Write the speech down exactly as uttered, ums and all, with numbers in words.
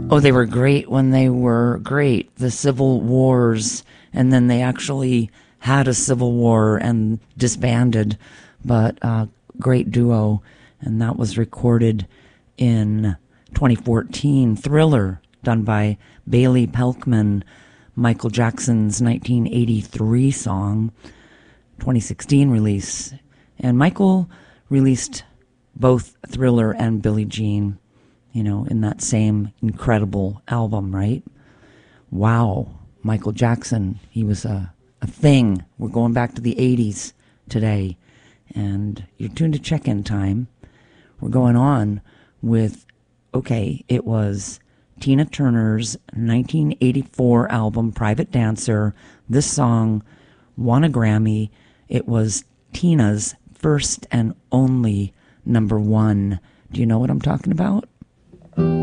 Oh, they were great when they were great. The Civil Wars, and then they actually had a civil war and disbanded, but uh, great duo, and that was recorded in twenty fourteen. Thriller, done by Bailey Pelkman, Michael Jackson's nineteen eighty-three song, twenty sixteen release. And Michael released both Thriller and Billie Jean, you know, in that same incredible album, right? Wow, Michael Jackson, he was a, a thing. We're going back to the eighties today, and you're tuned to Check-In Time. We're going on with, okay, it was Tina Turner's nineteen eighty-four album, Private Dancer. This song won a Grammy. It was Tina's first and only number one. Do you know what I'm talking about?